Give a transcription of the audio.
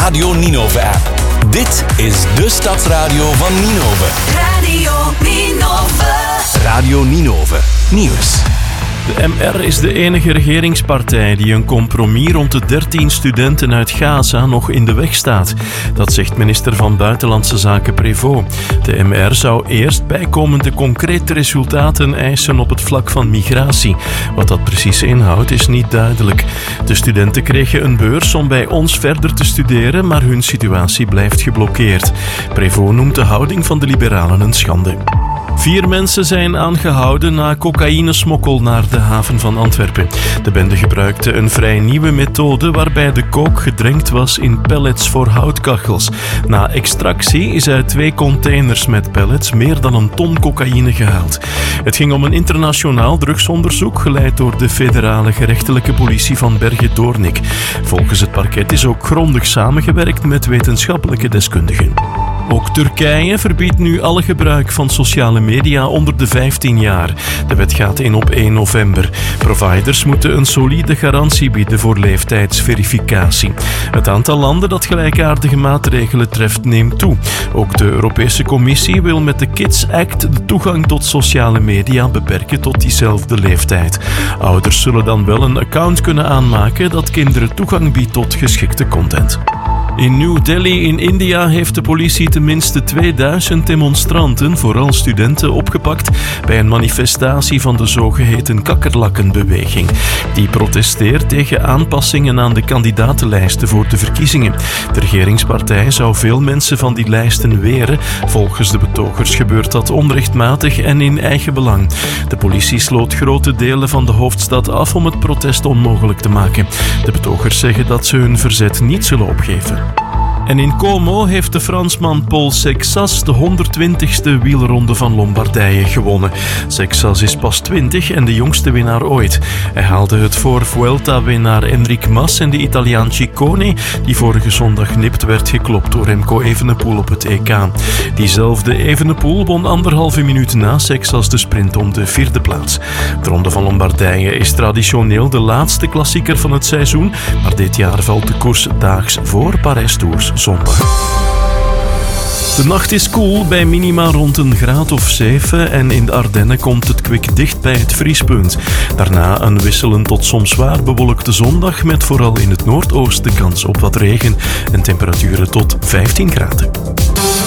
Radio Ninove-app. Dit is de Stadsradio van Ninove. Radio Ninove. Radio Ninove. Nieuws. De MR is de enige regeringspartij die een compromis rond de 13 studenten uit Gaza nog in de weg staat. Dat zegt minister van Buitenlandse Zaken Prévost. De MR zou eerst bijkomende concrete resultaten eisen op het vlak van migratie. Wat dat precies inhoudt is niet duidelijk. De studenten kregen een beurs om bij ons verder te studeren, maar hun situatie blijft geblokkeerd. Prévost noemt de houding van de liberalen een schande. 4 mensen zijn aangehouden na cocaïnesmokkel naar de haven van Antwerpen. De bende gebruikte een vrij nieuwe methode waarbij de coke gedrenkt was in pellets voor houtkachels. Na extractie is uit 2 containers met pellets meer dan een ton cocaïne gehaald. Het ging om een internationaal drugsonderzoek geleid door de federale gerechtelijke politie van Bergen-Doornik. Volgens het parket is ook grondig samengewerkt met wetenschappelijke deskundigen. Ook Turkije verbiedt nu alle gebruik van sociale media onder de 15 jaar. De wet gaat in op 1 november. Providers moeten een solide garantie bieden voor leeftijdsverificatie. Het aantal landen dat gelijkaardige maatregelen treft neemt toe. Ook de Europese Commissie wil met de Kids Act de toegang tot sociale media beperken tot diezelfde leeftijd. Ouders zullen dan wel een account kunnen aanmaken dat kinderen toegang biedt tot geschikte content. In New Delhi in India heeft de politie tenminste 2000 demonstranten, vooral studenten, opgepakt bij een manifestatie van de zogeheten kakkerlakkenbeweging. Die protesteert tegen aanpassingen aan de kandidatenlijsten voor de verkiezingen. De regeringspartij zou veel mensen van die lijsten weren. Volgens de betogers gebeurt dat onrechtmatig en in eigen belang. De politie sloot grote delen van de hoofdstad af om het protest onmogelijk te maken. De betogers zeggen dat ze hun verzet niet zullen opgeven. En in Como heeft de Fransman Paul Sexas de 120ste wielronde van Lombardije gewonnen. Sexas is pas 20 en de jongste winnaar ooit. Hij haalde het voor Vuelta-winnaar Enric Mas en de Italiaan Ciccone, die vorige zondag nipt werd geklopt door Remco Evenepoel op het EK. Diezelfde Evenepoel won 1,5 minuut na Sexas de sprint om de 4e plaats. De Ronde van Lombardije is traditioneel de laatste klassieker van het seizoen, maar dit jaar valt de koers daags voor Parijs-Tours zondag. De nacht is koel bij minima rond een graad of 7 en in de Ardennen komt het kwik dicht bij het vriespunt. Daarna een wisselend tot soms zwaar bewolkte zondag met vooral in het noordoosten kans op wat regen en temperaturen tot 15 graden.